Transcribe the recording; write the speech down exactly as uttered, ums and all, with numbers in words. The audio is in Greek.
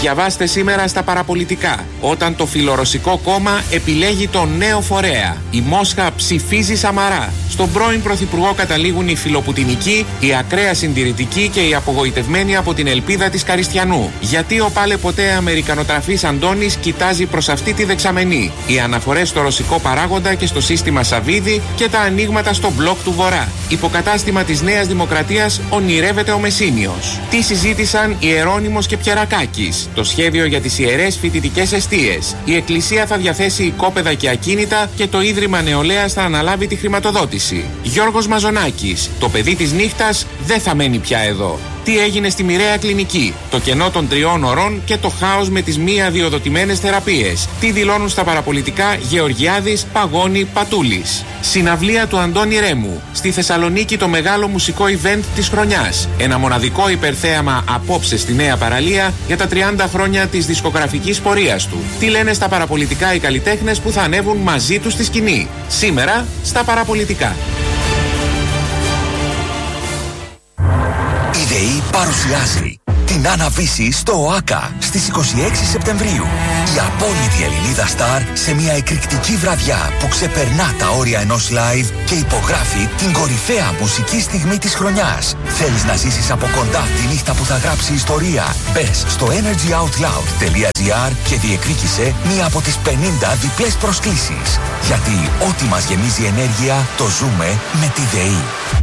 Διαβάστε σήμερα στα παραπολιτικά. Όταν το φιλορωσικό κόμμα επιλέγει τον νέο φορέα. Η Μόσχα ψηφίζει Σαμαρά. Στον πρώην πρωθυπουργό καταλήγουν οι φιλοπουτινικοί, οι ακραία συντηρητικοί και οι απογοητευμένοι από την ελπίδα της Καριστιανού. Γιατί ο πάλε ποτέ αμερικανοτραφής Αντώνης κοιτάζει προς αυτή τη δεξαμενή. Οι αναφορές στο ρωσικό παράγοντα και στο σύστημα Σαββίδη και τα ανοίγματα στο μπλοκ του Βορρά. Υποκατάστημα της Νέας Δημοκρατίας ονειρεύεται ο Μεσίνιος. Τι συζήτησαν Ιερώνυμος και Πιερακάκης. Το σχέδιο για τις ιερές φοιτητικές εστίες. Η Εκκλησία θα διαθέσει οικόπεδα και ακίνητα και το Ίδρυμα Νεολαίας θα αναλάβει τη χρηματοδότηση. Γιώργος Μαζονάκης. Το παιδί της νύχτας δεν θα μένει πια εδώ. Τι έγινε στη μοιραία κλινική, το κενό των τριών ωρών και το χάος με τις μη αδειοδοτημένες θεραπείες. Τι δηλώνουν στα παραπολιτικά Γεωργιάδης, Παγώνη, Πατούλης. Συναυλία του Αντώνη Ρέμου. Στη Θεσσαλονίκη το μεγάλο μουσικό event της χρονιάς. Ένα μοναδικό υπερθέαμα απόψε στη Νέα Παραλία για τα τριάντα χρόνια της δισκογραφικής πορείας του. Τι λένε στα παραπολιτικά οι καλλιτέχνες που θα ανέβουν μαζί τους στη σκηνή. Σήμερα στα παραπολιτικά. Η ΔΕΗ παρουσιάζει την Άννα-Βύση στο ΟΑΚΑ στις είκοσι έξι Σεπτεμβρίου. Η απόλυτη Ελληνίδα στάρ σε μια εκρηκτική βραδιά που ξεπερνά τα όρια ενός live και υπογράφει την κορυφαία μουσική στιγμή της χρονιάς. Θέλεις να ζήσεις από κοντά τη νύχτα που θα γράψει ιστορία? Μπες στο energyoutloud τελεία gr και διεκδίκησε μία από τις πενήντα διπλές προσκλήσεις. Γιατί ό,τι μας γεμίζει ενέργεια το ζούμε με τη ΔΕΗ.